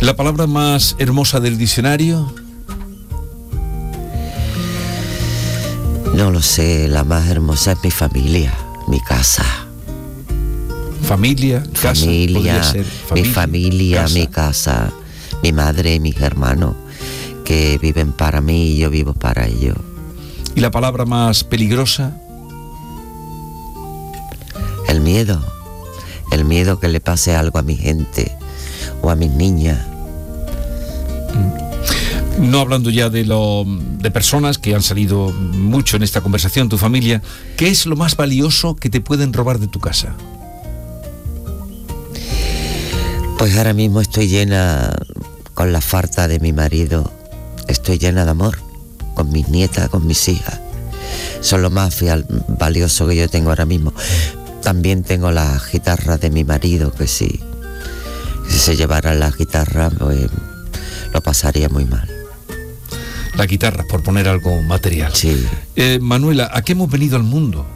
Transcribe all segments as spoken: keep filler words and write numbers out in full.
¿La palabra más hermosa del diccionario? No lo sé, la más hermosa es mi familia, mi casa. Familia, casa, familia, ser familia mi familia, casa. mi casa, mi madre y mis hermanos, que viven para mí y yo vivo para ellos. ¿Y la palabra más peligrosa? El miedo, el miedo que le pase algo a mi gente o a mis niñas. No hablando ya de lo de personas que han salido mucho en esta conversación, tu familia, ¿qué es lo más valioso que te pueden robar de tu casa? Pues ahora mismo estoy llena, con la falta de mi marido, estoy llena de amor, con mis nietas, con mis hijas. Son lo más fiel, valioso que yo tengo ahora mismo. También tengo las guitarras de mi marido, que si, si se llevaran las guitarras, pues lo pasaría muy mal. La guitarra, por poner algo material. Sí. Eh, Manuela, ¿a qué hemos venido al mundo?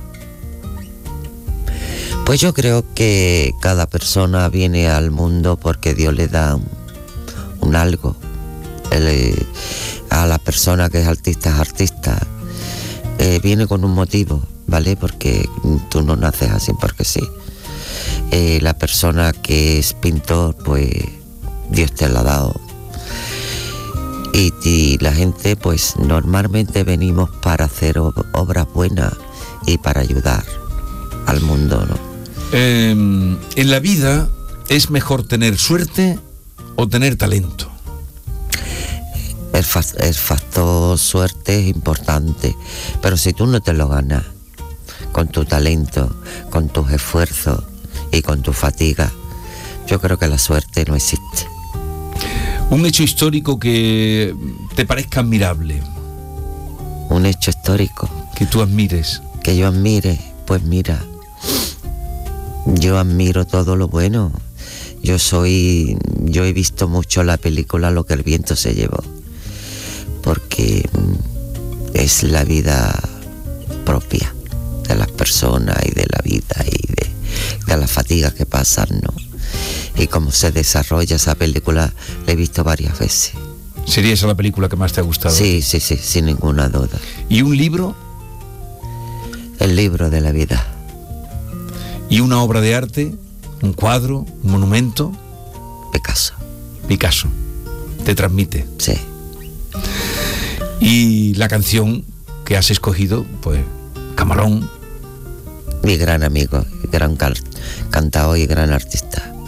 Pues yo creo que cada persona viene al mundo porque Dios le da un, un algo. Él, a la persona que es artista es artista. Eh, viene con un motivo, ¿vale? Porque tú no naces así porque sí. Eh, la persona que es pintor, pues Dios te la ha dado. Y, y la gente, pues normalmente venimos para hacer ob- obras buenas y para ayudar al mundo, ¿no? Eh, en la vida, ¿es mejor tener suerte o tener talento? El, fa- el factor suerte es importante, pero si tú no te lo ganas con tu talento, con tus esfuerzos y con tu fatiga, yo creo que la suerte no existe. Un hecho histórico que te parezca admirable, Un hecho histórico que tú admires. que yo admire, pues mira, yo admiro todo lo bueno. Yo soy, yo he visto mucho la película Lo que el viento se llevó, porque es la vida propia de las personas y de la vida y de, de las fatigas que pasan, ¿no? Y cómo se desarrolla esa película, la he visto varias veces. ¿Sería esa la película que más te ha gustado? Sí, sí, sí, sin ninguna duda. ¿Y un libro? El libro de la vida. ¿Y una obra de arte? ¿Un cuadro? ¿Un monumento? Picasso. Picasso. Te transmite. Sí. Y la canción que has escogido, pues, Camarón. Mi gran amigo, gran cal- cantador y gran artista.